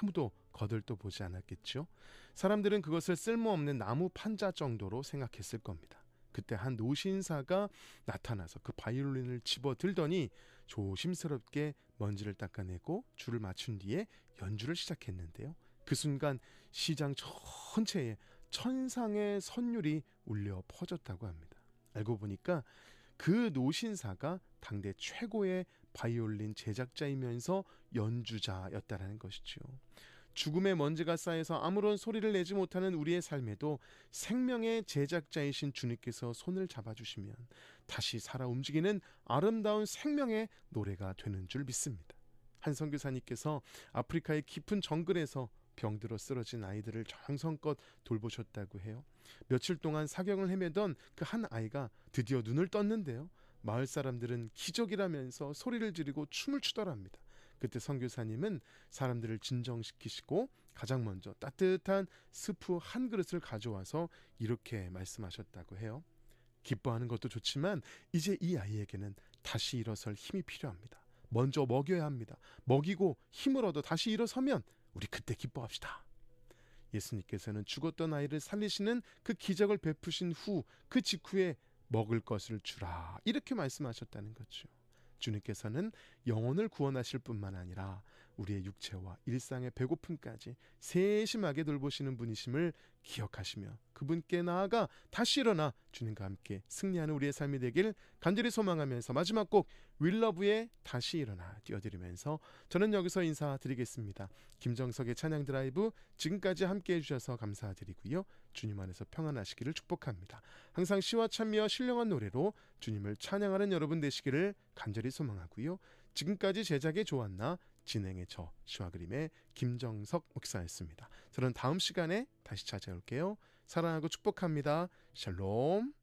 아무도 거들떠 보지 않았겠죠. 사람들은 그것을 쓸모없는 나무 판자 정도로 생각했을 겁니다. 그때 한 노신사가 나타나서 그 바이올린을 집어들더니 조심스럽게 먼지를 닦아내고 줄을 맞춘 뒤에 연주를 시작했는데요. 그 순간 시장 전체에 천상의 선율이 울려 퍼졌다고 합니다. 알고 보니까 그 노신사가 당대 최고의 바이올린 제작자이면서 연주자였다라는 것이죠. 죽음의 먼지가 쌓여서 아무런 소리를 내지 못하는 우리의 삶에도 생명의 제작자이신 주님께서 손을 잡아주시면 다시 살아 움직이는 아름다운 생명의 노래가 되는 줄 믿습니다. 한 선교사님께서 아프리카의 깊은 정글에서 병들어 쓰러진 아이들을 정성껏 돌보셨다고 해요. 며칠 동안 사경을 헤매던 그 한 아이가 드디어 눈을 떴는데요. 마을 사람들은 기적이라면서 소리를 지르고 춤을 추더랍니다. 그때 선교사님은 사람들을 진정시키시고 가장 먼저 따뜻한 스프 한 그릇을 가져와서 이렇게 말씀하셨다고 해요. 기뻐하는 것도 좋지만 이제 이 아이에게는 다시 일어설 힘이 필요합니다. 먼저 먹여야 합니다. 먹이고 힘을 얻어 다시 일어서면 우리 그때 기뻐합시다. 예수님께서는 죽었던 아이를 살리시는 그 기적을 베푸신 후 그 직후에 먹을 것을 주라 이렇게 말씀하셨다는 거죠. 주님께서는 영혼을 구원하실 뿐만 아니라 우리의 육체와 일상의 배고픔까지 세심하게 돌보시는 분이심을 기억하시며 그분께 나아가 다시 일어나 주님과 함께 승리하는 우리의 삶이 되길 간절히 소망하면서 마지막 곡 윌러브의 다시 일어나 띄워드리면서 저는 여기서 인사드리겠습니다. 김정석의 찬양 드라이브 지금까지 함께 해주셔서 감사드리고요. 주님 안에서 평안하시기를 축복합니다. 항상 시와 찬미와 신령한 노래로 주님을 찬양하는 여러분 되시기를 간절히 소망하고요. 지금까지 제작의 조한나 진행의 저 시와 그림의 김정석 목사였습니다. 저는 다음 시간에 다시 찾아올게요. 사랑하고 축복합니다. 샬롬.